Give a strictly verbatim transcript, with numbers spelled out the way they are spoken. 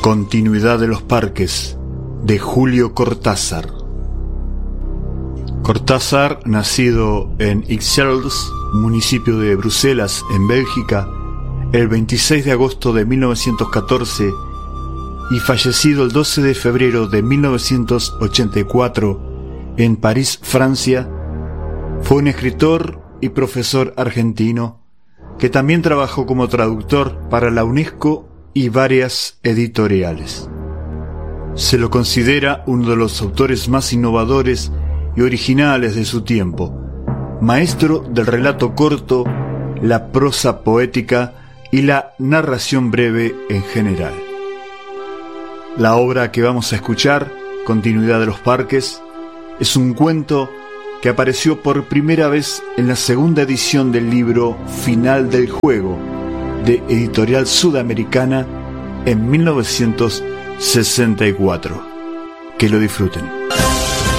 Continuidad de los parques, de Julio Cortázar. Cortázar, nacido en Ixelles, municipio de Bruselas, en Bélgica, el veintiséis de agosto de mil novecientos catorce y fallecido el doce de febrero de mil novecientos ochenta y cuatro en París, Francia, fue un escritor y profesor argentino que también trabajó como traductor para la UNESCO y varias editoriales. Se lo considera uno de los autores más innovadores y originales de su tiempo, maestro del relato corto, la prosa poética y la narración breve en general. La obra que vamos a escuchar, Continuidad de los parques, es un cuento que apareció por primera vez en la segunda edición del libro Final del Juego, de Editorial Sudamericana, en mil novecientos sesenta y cuatro. Que lo disfruten.